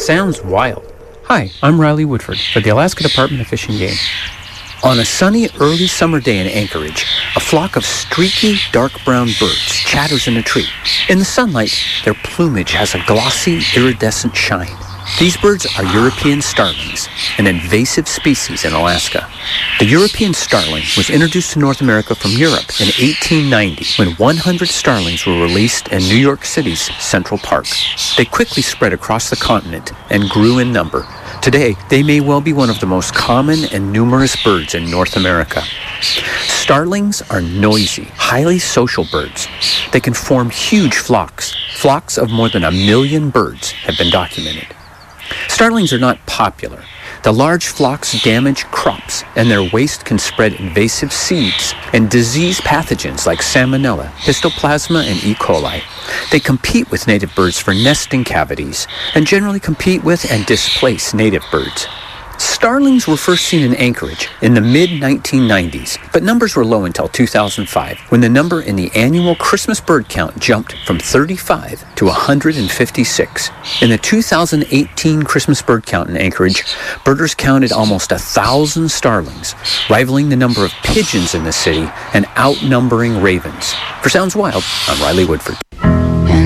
Sounds wild. Hi, I'm Riley Woodford for the Alaska Department of Fish and Game. On a sunny early summer day in Anchorage, a flock of streaky, dark brown birds chatters in a tree. In the sunlight, their plumage has a glossy, iridescent shine. These birds are European starlings, an invasive species in Alaska. The European starling was introduced to North America from Europe in 1890 when 100 starlings were released in New York City's Central Park. They quickly spread across the continent and grew in number. Today, they may well be one of the most common and numerous birds in North America. Starlings are noisy, highly social birds. They can form huge flocks. Flocks of more than 1 million birds have been documented. Starlings are not popular. The large flocks damage crops, and their waste can spread invasive seeds and disease pathogens like Salmonella, Histoplasma, and E. coli. They compete with native birds for nesting cavities and generally compete with and displace native birds. Starlings were first seen in Anchorage in the mid-1990s, but numbers were low until 2005, when the number in the annual Christmas bird count jumped from 35 to 156. In the 2018 Christmas bird count in Anchorage, birders counted almost 1,000 starlings, rivaling the number of pigeons in the city and outnumbering ravens. For Sounds Wild, I'm Riley Woodford.